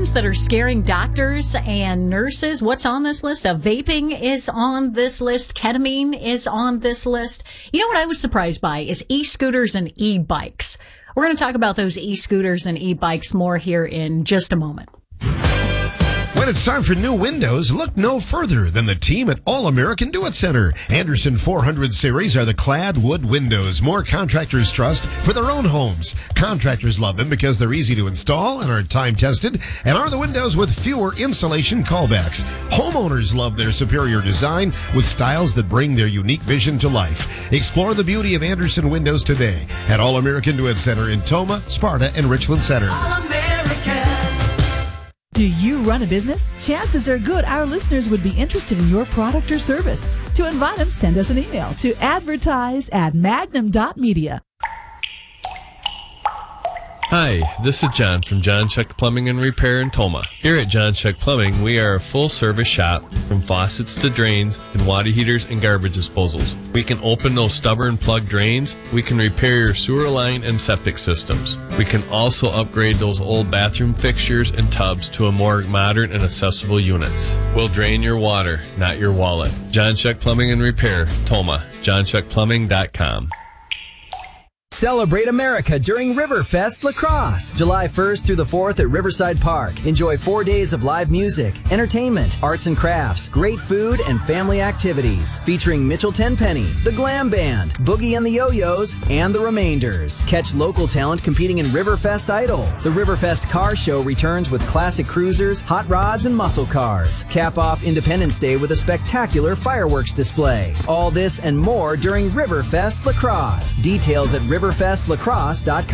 things that are scaring doctors and nurses. What's on this list? Vaping is on this list. Ketamine is on this list. You know what I was surprised by is e-scooters and e-bikes. We're going to talk about those e-scooters and e-bikes more here in just a moment. When it's time for new windows, look no further than the team at All American Do It Center. Anderson 400 series are the clad wood windows more contractors trust for their own homes. Contractors love them because they're easy to install and are time-tested and are the windows with fewer installation callbacks. Homeowners love their superior design with styles that bring their unique vision to life. Explore the beauty of Anderson windows today at All American Do It Center in Toma, Sparta, and Richland Center. All American. Do you run a business? Chances are good our listeners would be interested in your product or service. To invite them, send us an email to advertise@magnum.media. Hi, this is John from John Check Plumbing and Repair in Toma. Here at John Check Plumbing, we are a full-service shop from faucets to drains and water heaters and garbage disposals. We can open those stubborn plug drains. We can repair your sewer line and septic systems. We can also upgrade those old bathroom fixtures and tubs to a more modern and accessible units. We'll drain your water, not your wallet. John Check Plumbing and Repair, Toma. JohnCheckPlumbing.com. Celebrate America during Riverfest Lacrosse. July 1st through the 4th at Riverside Park. Enjoy 4 days of live music, entertainment, arts and crafts, great food, and family activities. Featuring Mitchell Tenpenny, the Glam Band, Boogie and the Yo-Yos, and the Remainders. Catch local talent competing in Riverfest Idol. The Riverfest Car Show returns with classic cruisers, hot rods, and muscle cars. Cap off Independence Day with a spectacular fireworks display. All this and more during Riverfest Lacrosse. Details at riverfestlacrosse.com.